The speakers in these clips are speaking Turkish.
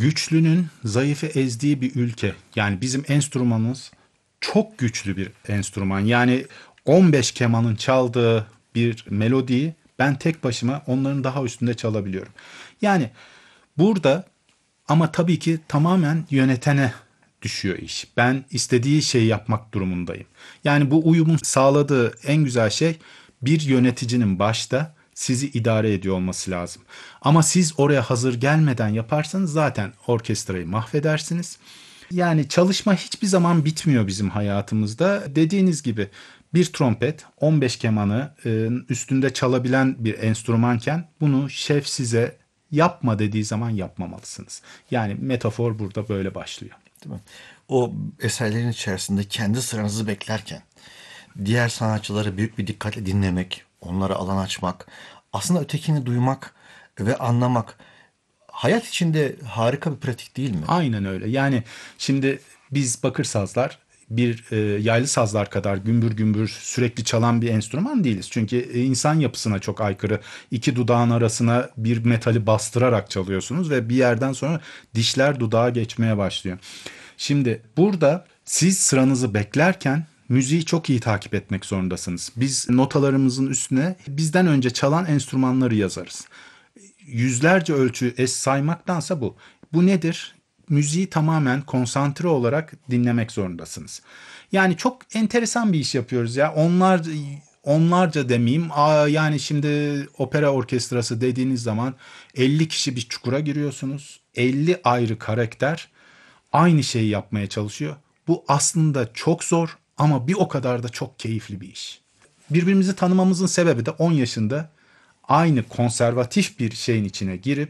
güçlünün zayıfı ezdiği bir ülke. Yani bizim enstrümanımız çok güçlü bir enstrüman. Yani 15 kemanın çaldığı bir melodiyi ben tek başıma onların daha üstünde çalabiliyorum. Yani burada ama tabii ki tamamen yönetene düşüyor iş. Ben istediği şeyi yapmak durumundayım. Yani bu uyumun sağladığı en güzel şey bir yöneticinin başta sizi idare ediyor olması lazım. Ama siz oraya hazır gelmeden yaparsanız zaten orkestrayı mahvedersiniz. Yani çalışma hiçbir zaman bitmiyor bizim hayatımızda. Dediğiniz gibi bir trompet 15 kemanı üstünde çalabilen bir enstrümanken bunu şef size yapma dediği zaman yapmamalısınız. Yani metafor burada böyle başlıyor. Değil mi? O eserlerin içerisinde kendi sıranızı beklerken diğer sanatçıları büyük bir dikkatle dinlemek, onlara alan açmak, aslında ötekini duymak ve anlamak hayat içinde harika bir pratik değil mi? Aynen öyle. Yani şimdi biz bakır sazlar bir yaylı sazlar kadar gümbür gümbür sürekli çalan bir enstrüman değiliz. Çünkü insan yapısına çok aykırı. İki dudağın arasına bir metali bastırarak çalıyorsunuz ve bir yerden sonra dişler dudağa geçmeye başlıyor. Şimdi burada siz sıranızı beklerken müziği çok iyi takip etmek zorundasınız. Biz notalarımızın üstüne bizden önce çalan enstrümanları yazarız. Yüzlerce ölçü es saymaktansa bu. Bu nedir? Müziği tamamen konsantre olarak dinlemek zorundasınız. Yani çok enteresan bir iş yapıyoruz ya. Onlarca demeyeyim. Yani şimdi opera orkestrası dediğiniz zaman 50 kişi bir çukura giriyorsunuz. 50 ayrı karakter aynı şeyi yapmaya çalışıyor. Bu aslında çok zor ama bir o kadar da çok keyifli bir iş. Birbirimizi tanımamızın sebebi de 10 yaşında aynı konservatif bir şeyin içine girip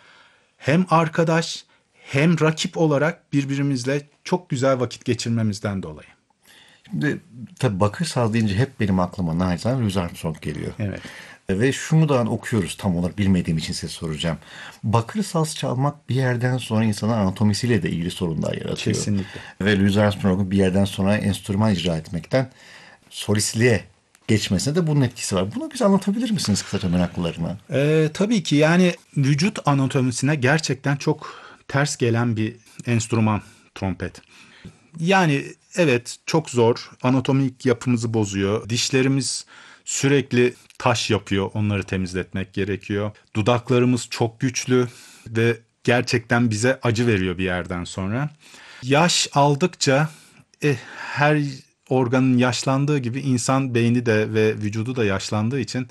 hem arkadaş hem rakip olarak birbirimizle çok güzel vakit geçirmemizden dolayı. Şimdi tabii bakır saz deyince hep benim aklıma naçizane Louis Armstrong geliyor. Evet. Ve şunu da okuyoruz, tam olarak bilmediğim için size soracağım. Bakır saz çalmak bir yerden sonra insanın anatomisiyle de ilgili sorunlar yaratıyor. Kesinlikle. Ve Louis Armstrong'un bir yerden sonra enstrüman icra etmekten solistliğe geçmesine de bunun etkisi var. Bunu bize anlatabilir misiniz kısaca meraklılarına? Tabii ki yani vücut anatomisine gerçekten çok ters gelen bir enstrüman trompet. Yani evet çok zor. Anatomik yapımızı bozuyor. Dişlerimiz sürekli taş yapıyor. Onları temizletmek gerekiyor. Dudaklarımız çok güçlü ve gerçekten bize acı veriyor bir yerden sonra. Yaş aldıkça her organın yaşlandığı gibi insan beyni de ve vücudu da yaşlandığı için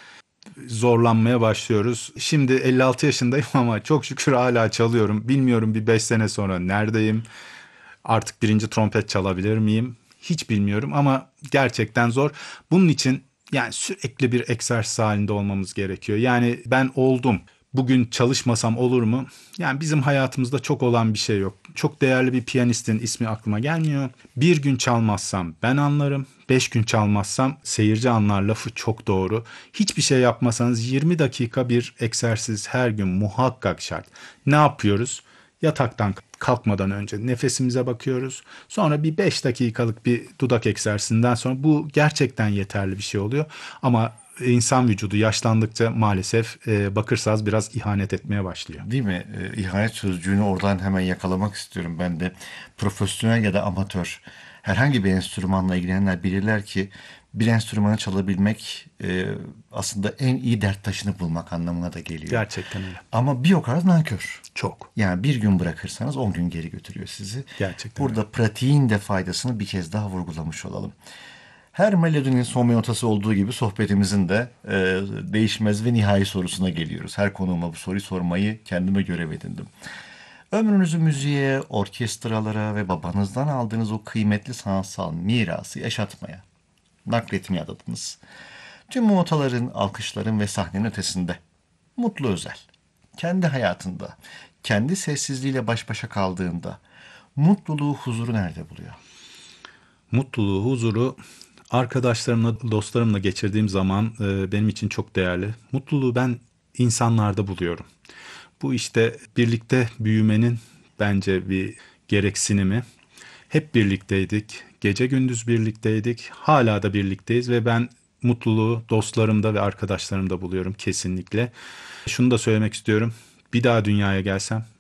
zorlanmaya başlıyoruz. Şimdi 56 yaşındayım ama çok şükür hala çalıyorum. Bilmiyorum bir 5 sene sonra neredeyim? Artık birinci trompet çalabilir miyim? Hiç bilmiyorum ama gerçekten zor. Bunun için yani sürekli bir egzersiz halinde olmamız gerekiyor. Yani ben oldum. Bugün çalışmasam olur mu? Yani bizim hayatımızda çok olan bir şey yok. Çok değerli bir piyanistin ismi aklıma gelmiyor. Bir gün çalmazsam ben anlarım. 5 gün çalmazsam seyirci anlar lafı çok doğru. Hiçbir şey yapmasanız 20 dakika bir egzersiz her gün muhakkak şart. Ne yapıyoruz? Yataktan kalkmadan önce nefesimize bakıyoruz. Sonra bir 5 dakikalık bir dudak egzersizinden sonra bu gerçekten yeterli bir şey oluyor. Ama insan vücudu yaşlandıkça maalesef bakır saz biraz ihanet etmeye başlıyor. Değil mi? İhanet sözcüğünü oradan hemen yakalamak istiyorum ben de. Profesyonel ya da amatör herhangi bir enstrümanla ilgilenenler bilirler ki bir enstrümanı çalabilmek aslında en iyi dert taşını bulmak anlamına da geliyor. Gerçekten öyle. Ama bir o kadar nankör. Çok. Yani bir gün bırakırsanız 10 gün geri götürüyor sizi. Gerçekten öyle. Burada pratiğin de faydasını bir kez daha vurgulamış olalım. Her melodinin son bir notası olduğu gibi sohbetimizin de değişmez ve nihai sorusuna geliyoruz. Her konuğuma bu soruyu sormayı kendime görev edindim. Ömrünüzü müziğe, orkestralara ve babanızdan aldığınız o kıymetli sanatsal mirası yaşatmaya, nakletmeye adadınız. Tüm bu notaların, alkışların ve sahnenin ötesinde Mutlu Özel, kendi hayatında, kendi sessizliğiyle baş başa kaldığında mutluluğu, huzuru nerede buluyor? Mutluluğu, huzuru arkadaşlarımla, dostlarımla geçirdiğim zaman benim için çok değerli. Mutluluğu ben insanlarda buluyorum. Bu işte birlikte büyümenin bence bir gereksinimi. Hep birlikteydik. Gece gündüz birlikteydik. Hala da birlikteyiz ve ben mutluluğu dostlarımda ve arkadaşlarımda buluyorum kesinlikle. Şunu da söylemek istiyorum. Bir daha dünyaya gelsem